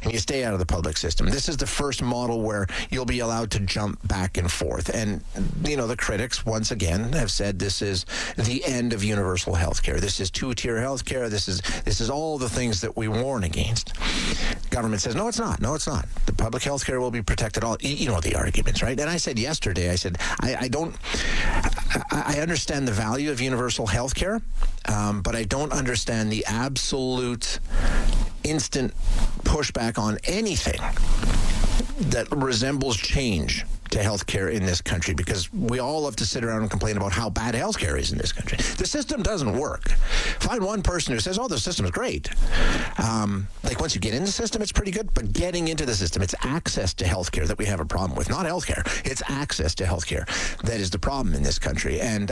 and you stay out of the public system. This is the first model where you'll be allowed to jump back and forth. And, the critics, once again, have said this is the end of universal health care. This is two-tier health care. This is all the things that we warn against. Government says, no, it's not. No, it's not. The public health care will be protected. All the arguments, right? And I said yesterday, I understand the value of universal health care, but I don't understand the absolute instant pushback on anything that resembles change to healthcare in this country, because we all love to sit around and complain about how bad healthcare is in this country. The system doesn't work. Find one person who says, the system is great. Once you get in the system, it's pretty good, but getting into the system, it's access to healthcare that we have a problem with. Not healthcare. It's access to healthcare that is the problem in this country. And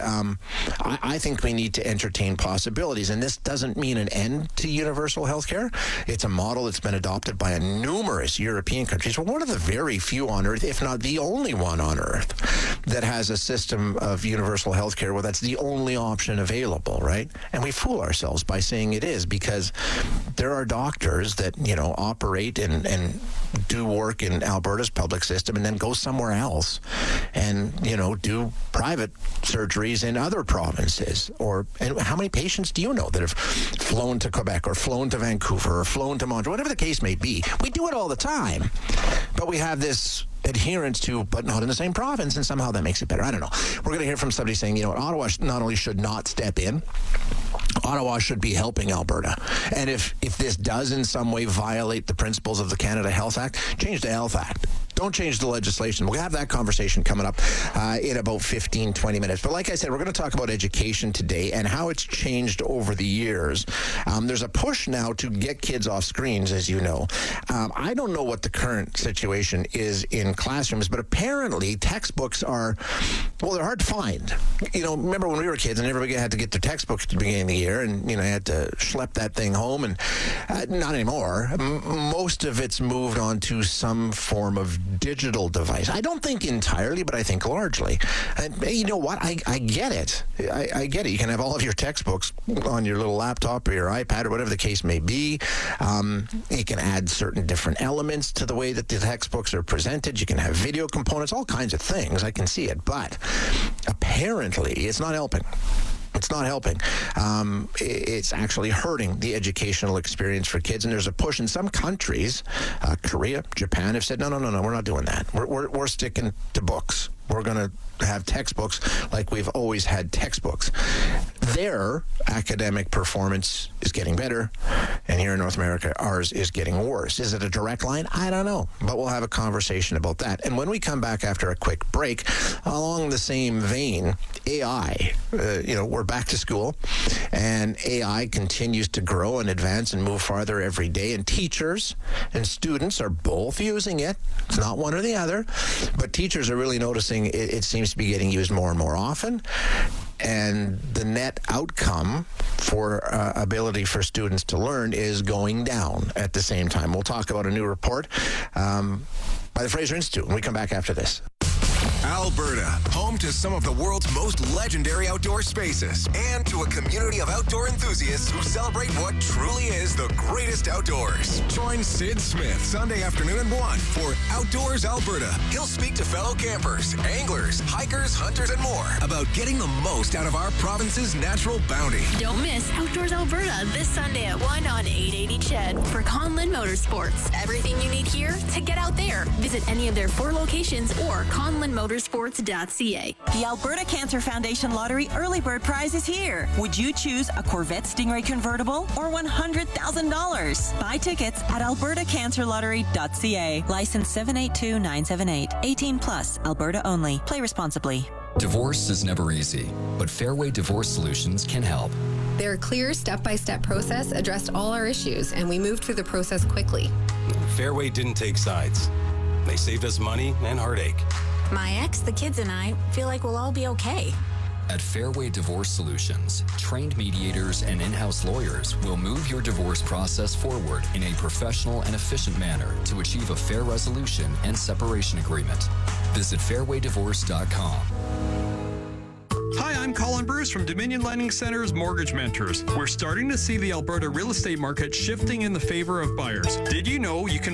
I think we need to entertain possibilities. And this doesn't mean an end to universal healthcare. It's a model that's been adopted by numerous European countries. We're one of the very few on earth, if not the only one on earth, that has a system of universal health care where that's the only option available, right? And we fool ourselves by saying it is, because there are doctors that, operate and do work in Alberta's public system and then go somewhere else and, do private surgeries in other provinces. And how many patients do you know that have flown to Quebec or flown to Vancouver or flown to Montreal, whatever the case may be? We do it all the time, but we have this adherence to, but not in the same province, and somehow that makes it better. I don't know. We're going to hear from somebody saying, Ottawa not only should not step in, Ottawa should be helping Alberta. And if this does in some way violate the principles of the Canada Health Act, change the Health Act. Don't change the legislation. We'll have that conversation coming up in about 15, 20 minutes. But like I said, we're going to talk about education today and how it's changed over the years. There's a push now to get kids off screens, as you know. I don't know what the current situation is in classrooms, but apparently textbooks they're hard to find. Remember when we were kids and everybody had to get their textbooks at the beginning of the year, and, had to schlep that thing home, and not anymore. Most of it's moved on to some form of digital device. I don't think entirely, but I think largely. And you know what? I get it. I get it. You can have all of your textbooks on your little laptop or your iPad or whatever the case may be. You can add certain different elements to the way that the textbooks are presented. You can have video components, all kinds of things. I can see it. But apparently, it's not helping. It's not helping. It's actually hurting the educational experience for kids. And there's a push in some countries, Korea, Japan, have said, no, we're not doing that. We're sticking to books. We're going to have textbooks like we've always had textbooks. Their academic performance is getting better, and here in North America, ours is getting worse. Is it a direct line? I don't know, but we'll have a conversation about that. And when we come back after a quick break, along the same vein, AI, we're back to school, and AI continues to grow and advance and move farther every day, and teachers and students are both using it. It's not one or the other, but teachers are really noticing it seems to be getting used more and more often. And the net outcome for ability for students to learn is going down at the same time. We'll talk about a new report by the Fraser Institute when we come back after this. Alberta, home to some of the world's most legendary outdoor spaces and to a community of outdoor enthusiasts who celebrate what truly is the greatest outdoors. Join Sid Smith Sunday afternoon at 1 for Outdoors Alberta. He'll speak to fellow campers, anglers, hikers, hunters, and more about getting the most out of our province's natural bounty. Don't miss Outdoors Alberta this Sunday at 1 on 880 CHED for Conlin Motorsports. Everything you need here to get out there. Visit any of their 4 locations or conlinmotorsports.ca. The Alberta Cancer Foundation Lottery Early Bird Prize is here. Would you choose a Corvette Stingray convertible or $100,000? Buy tickets at albertacancerlottery.ca. License 782978. 18 plus. Alberta only. Play responsibly. Divorce is never easy, but Fairway Divorce Solutions can help. Their clear step-by-step process addressed all our issues, and we moved through the process quickly. Fairway didn't take sides. They saved us money and heartache. My ex, the kids, and I feel like we'll all be okay. At Fairway Divorce Solutions, trained mediators and in-house lawyers will move your divorce process forward in a professional and efficient manner to achieve a fair resolution and separation agreement. Visit fairwaydivorce.com. Hi, I'm Colin Bruce from Dominion Lending Center's Mortgage Mentors. We're starting to see the Alberta real estate market shifting in the favor of buyers. Did you know you can